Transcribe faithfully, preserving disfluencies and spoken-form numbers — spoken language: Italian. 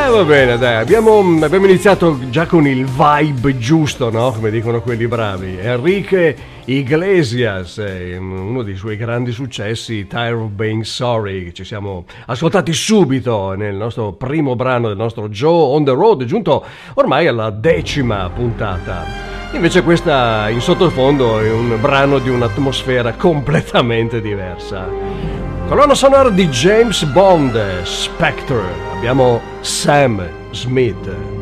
Eh, va bene, dai, abbiamo, abbiamo iniziato già con il vibe giusto, no? Come dicono quelli bravi. Enrique Iglesias, eh, uno dei suoi grandi successi, Tired of Being Sorry, che ci siamo ascoltati subito nel nostro primo brano del nostro Joe on the Road, giunto ormai alla decima puntata. Invece questa in sottofondo è un brano di un'atmosfera completamente diversa. Colonna sonora di James Bond, Spectre, abbiamo Sam Smith.